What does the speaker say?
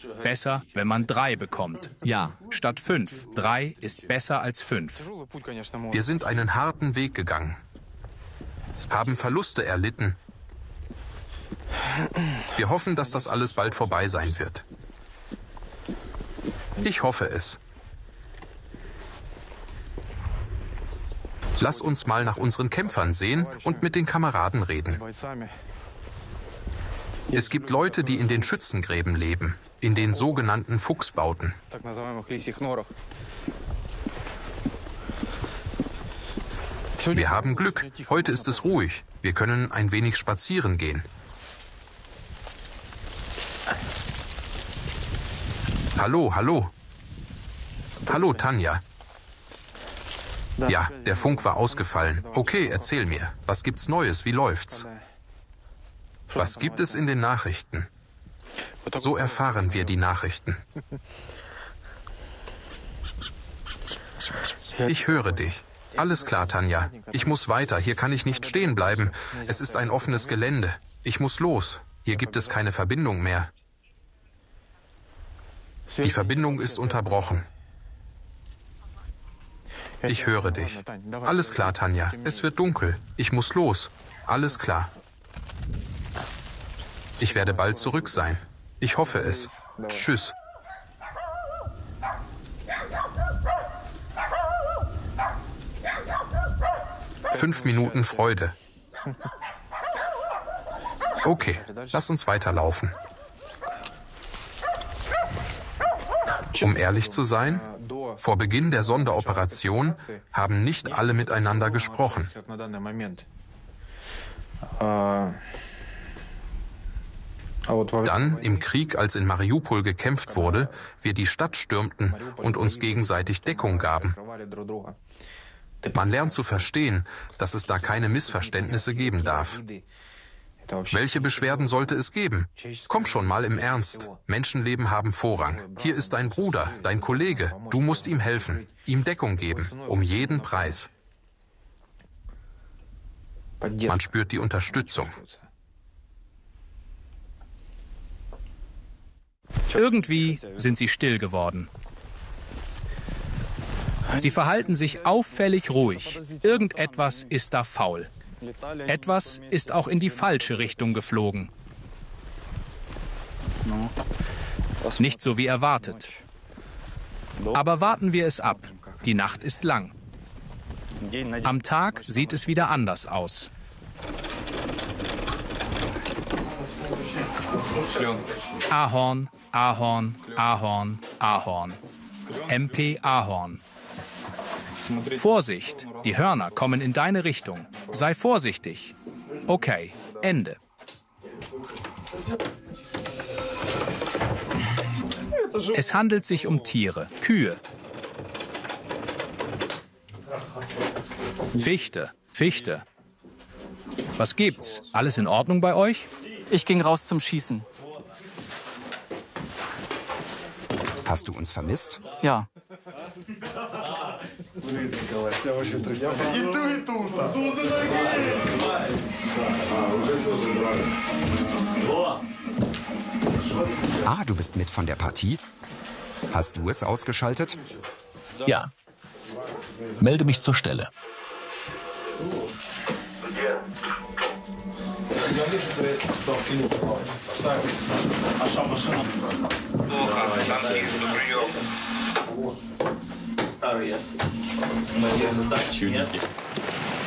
Besser, wenn man 3 bekommt. Ja. Statt 5. 3 ist besser als 5. Wir sind einen harten Weg gegangen, haben Verluste erlitten. Wir hoffen, dass das alles bald vorbei sein wird. Ich hoffe es. Lass uns mal nach unseren Kämpfern sehen und mit den Kameraden reden. Es gibt Leute, die in den Schützengräben leben, in den sogenannten Fuchsbauten. Wir haben Glück. Heute ist es ruhig. Wir können ein wenig spazieren gehen. Hallo, hallo. Hallo, Tanja. Ja, der Funk war ausgefallen. Okay, erzähl mir. Was gibt's Neues? Wie läuft's? Was gibt es in den Nachrichten? So erfahren wir die Nachrichten. Ich höre dich. Alles klar, Tanja. Ich muss weiter. Hier kann ich nicht stehen bleiben. Es ist ein offenes Gelände. Ich muss los. Hier gibt es keine Verbindung mehr. Die Verbindung ist unterbrochen. Ich höre dich. Alles klar, Tanja. Es wird dunkel. Ich muss los. Alles klar. Ich werde bald zurück sein. Ich hoffe es. Tschüss. Fünf Minuten Freude. Okay, lass uns weiterlaufen. Um ehrlich zu sein, vor Beginn der Sonderoperation haben nicht alle miteinander gesprochen. Dann, im Krieg, als in Mariupol gekämpft wurde, wir die Stadt stürmten und uns gegenseitig Deckung gaben. Man lernt zu verstehen, dass es da keine Missverständnisse geben darf. Welche Beschwerden sollte es geben? Komm schon mal im Ernst. Menschenleben haben Vorrang. Hier ist dein Bruder, dein Kollege. Du musst ihm helfen, ihm Deckung geben, um jeden Preis. Man spürt die Unterstützung. Irgendwie sind sie still geworden. Sie verhalten sich auffällig ruhig. Irgendetwas ist da faul. Etwas ist auch in die falsche Richtung geflogen. Nicht so wie erwartet. Aber warten wir es ab. Die Nacht ist lang. Am Tag sieht es wieder anders aus. Ahorn, Ahorn, Ahorn, Ahorn. MP Ahorn. Vorsicht, die Hörner kommen in deine Richtung. Sei vorsichtig. Okay, Ende. Es handelt sich um Tiere, Kühe. Fichte, Fichte. Was gibt's? Alles in Ordnung bei euch? Ich ging raus zum Schießen. Hast du uns vermisst? Ja. Ah, du bist mit von der Partie? Hast du es ausgeschaltet? Ja. Melde mich zur Stelle. Старые. Чудики.